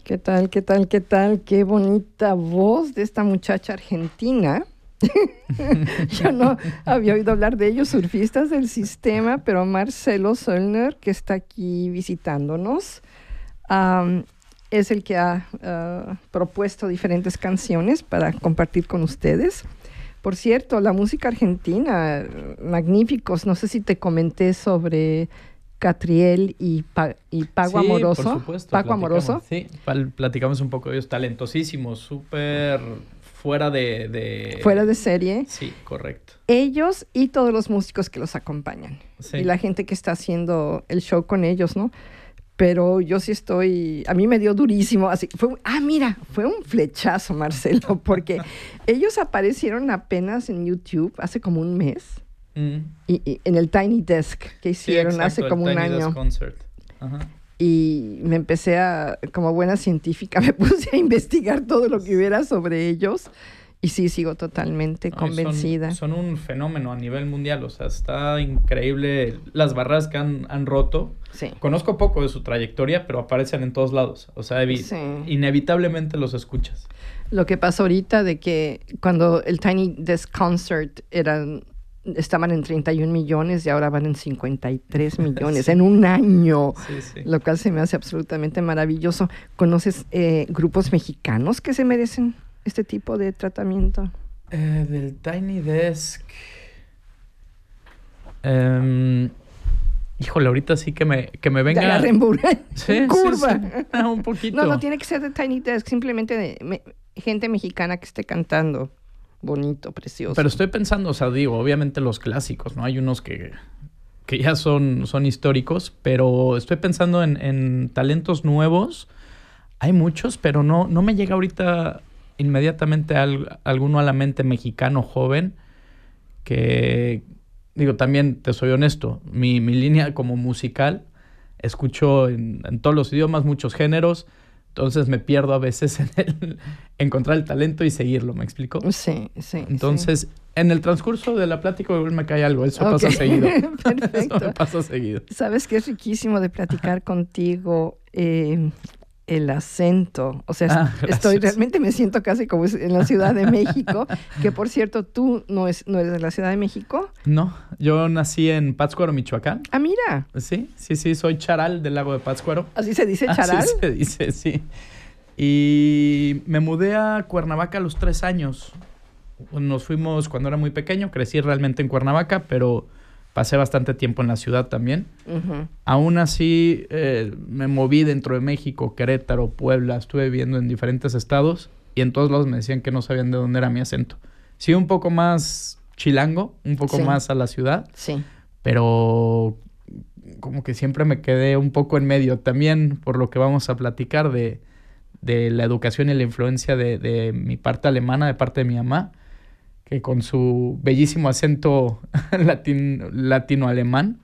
¿Qué tal, qué tal, qué tal? Qué bonita voz de esta muchacha argentina. Yo no había oído hablar de ellos, surfistas del sistema, pero Marcelo Zollner, que está aquí visitándonos, es el que ha propuesto diferentes canciones para compartir con ustedes. Por cierto, la música argentina, magníficos. No sé si te comenté sobre Catriel y Pago Amoroso. Sí, por supuesto. Pago Amoroso. Sí, platicamos un poco de ellos, talentosísimos, súper fuera de... Fuera de serie. Sí, correcto. Ellos y todos los músicos que los acompañan. Sí. Y la gente que está haciendo el show con ellos, ¿no? Pero yo sí estoy... A mí me dio durísimo. Así, mira, fue un flechazo, Marcelo, porque ellos aparecieron apenas en YouTube hace como un mes. Y en el Tiny Desk que hicieron hace como un año. Desk Concert. Ajá. Y me empecé como buena científica, me puse a investigar todo lo que hubiera sobre ellos. Y sí, sigo totalmente convencida. Son un fenómeno a nivel mundial. O sea, está increíble las barreras que han roto. Sí. Conozco poco de su trayectoria, pero aparecen en todos lados. O sea, inevitablemente los escuchas. Lo que pasó ahorita de que cuando el Tiny Desk Concert estaban en 31 millones y ahora van en 53 millones Sí. en un año, Sí. lo cual se me hace absolutamente maravilloso. ¿Conoces grupos mexicanos que se merecen este tipo de tratamiento? Del Tiny Desk... híjole, ahorita sí que me venga... De la curva. Sí. Un poquito. No tiene que ser de Tiny Desk, simplemente de gente mexicana que esté cantando. Bonito, precioso. Pero estoy pensando, o sea, digo, obviamente los clásicos, ¿no? Hay unos que ya son históricos, pero estoy pensando en talentos nuevos. Hay muchos, pero no me llega ahorita inmediatamente alguno a la mente mexicano joven que, digo, también te soy honesto, mi línea como musical, escucho en todos los idiomas, muchos géneros. Entonces me pierdo a veces en encontrar el talento y seguirlo, ¿me explico? Sí. Entonces, en el transcurso de la plática igual me cae algo, eso pasa seguido. Perfecto. Eso me pasa seguido. ¿Sabes qué es riquísimo de platicar contigo? El acento. O sea, realmente me siento casi como en la Ciudad de México, que por cierto, tú no eres de la Ciudad de México. No, yo nací en Pátzcuaro, Michoacán. Ah, mira. Sí, soy charal del lago de Pátzcuaro. ¿Así se dice, charal? Así se dice, sí. Y me mudé a Cuernavaca a los 3 años. Nos fuimos cuando era muy pequeño, crecí realmente en Cuernavaca, pero pasé bastante tiempo en la ciudad también. Uh-huh. Aún así, me moví dentro de México, Querétaro, Puebla. Estuve viviendo en diferentes estados y en todos lados me decían que no sabían de dónde era mi acento. Sí, un poco más chilango, un poco más a la ciudad. Sí. Pero como que siempre me quedé un poco en medio. También por lo que vamos a platicar de la educación y la influencia de mi parte alemana, de parte de mi mamá, que con su bellísimo acento latino-alemán,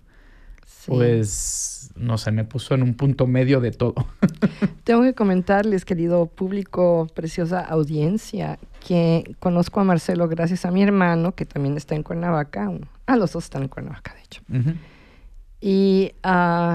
pues, no sé, me puso en un punto medio de todo. Tengo que comentarles, querido público, preciosa audiencia, que conozco a Marcelo gracias a mi hermano, que también está en Cuernavaca. Los dos están en Cuernavaca, de hecho. Uh-huh. Y